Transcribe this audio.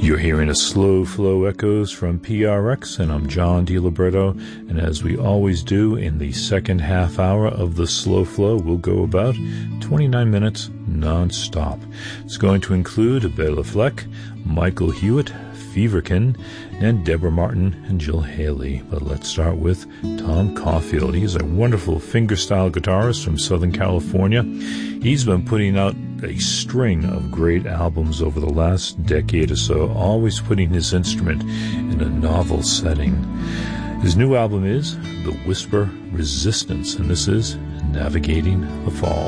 You're hearing a Slow Flow Echoes from PRX, and I'm John DiLiberto, and as we always do in the second half hour of the Slow Flow, we'll go about 29 minutes non-stop. It's going to include Bela Fleck, Michael Hewitt, Feverkin, and Deborah Martin and Jill Haley. But let's start with Tom Caulfield. He's a wonderful fingerstyle guitarist from Southern California. He's been putting out a string of great albums over the last decade or so, always putting his instrument in a novel setting. His new album is The Whisper Resistance, and this is Navigating the Fall.